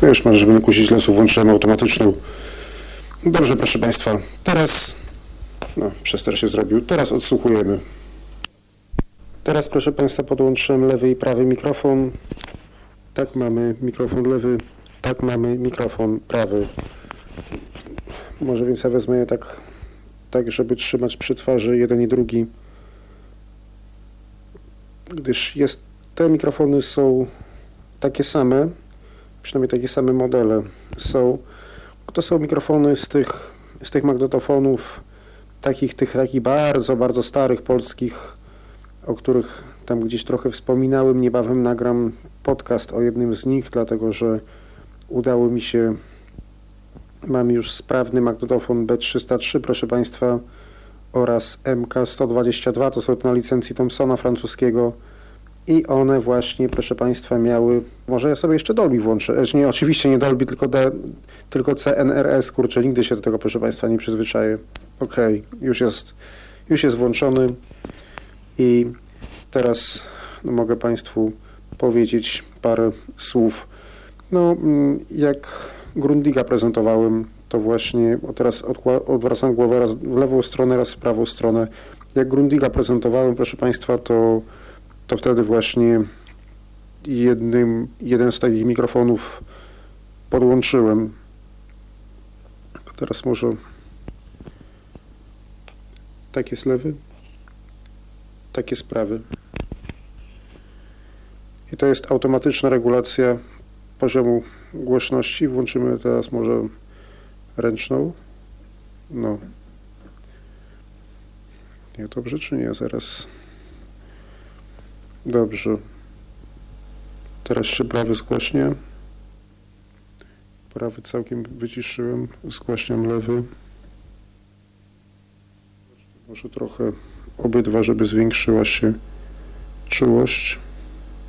No już może, żeby nie kusić losu, włączyłem automatyczną. Dobrze, proszę Państwa, teraz, przester się zrobił, teraz odsłuchujemy. Teraz, proszę Państwa, podłączyłem lewy i prawy mikrofon. Tak, mamy mikrofon lewy, tak, mamy mikrofon prawy. Może więc ja wezmę je tak, żeby trzymać przy twarzy jeden i drugi, gdyż te mikrofony są takie same, przynajmniej takie same modele są. To są mikrofony z tych magnetofonów, takich bardzo, bardzo starych, polskich, o których tam gdzieś trochę wspominałem. Niebawem nagram podcast o jednym z nich, dlatego że udało mi się, mam już sprawny magnetofon B303, proszę Państwa, oraz MK122, to są na licencji Thomsona francuskiego i one właśnie, proszę Państwa, miały, może ja sobie jeszcze Dolby włączę, nie, oczywiście nie Dolby, tylko CNRS, kurczę, nigdy się do tego, proszę Państwa, nie przyzwyczaję. Ok, już jest włączony i teraz mogę Państwu powiedzieć parę słów. Jak Grundiga prezentowałem, to właśnie, teraz odwracam głowę raz w lewą stronę, raz w prawą stronę. Jak Grundiga prezentowałem, proszę Państwa, to wtedy właśnie jeden z takich mikrofonów podłączyłem. To teraz może tak jest lewy, tak jest prawy. I to jest automatyczna regulacja poziomu głośności. Włączymy teraz może ręczną. Nie, dobrze czy nie? Zaraz. Dobrze. Teraz jeszcze prawy zgłaśnię. Prawy całkiem wyciszyłem. Zgłaśniam lewy. Może trochę obydwa, żeby zwiększyła się czułość.